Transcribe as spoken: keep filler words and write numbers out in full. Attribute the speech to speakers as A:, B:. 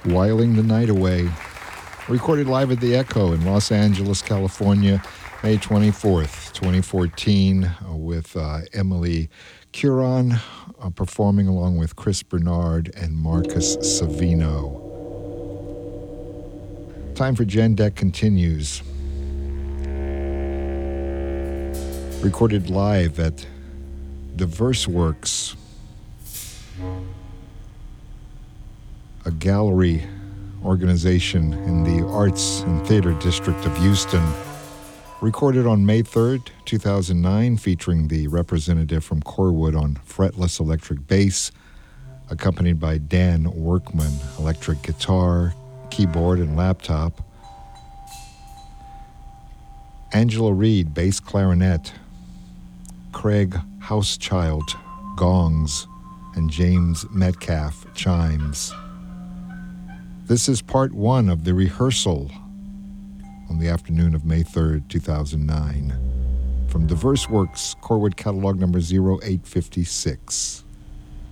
A: Whiling the Night Away. Recorded live at the Echo in Los Angeles, California, May twenty-fourth, twenty fourteen, uh, with uh, Emily Curon uh, performing along with Chris Bernard and Marcus Savino. Time for Gen Deck continues. Recorded live at Diverse Works, a gallery organization in the Arts and Theater District of Houston. Recorded on May third, two thousand nine, featuring the representative from Corwood on fretless electric bass, accompanied by Dan Workman, electric guitar, keyboard, and laptop. Angela Reed, bass clarinet. Craig Housechild, gongs, and James Metcalf, chimes. This is part one of the rehearsal on the afternoon of May third, two thousand nine. From Diverse Works, Corwood catalog number zero eight five six.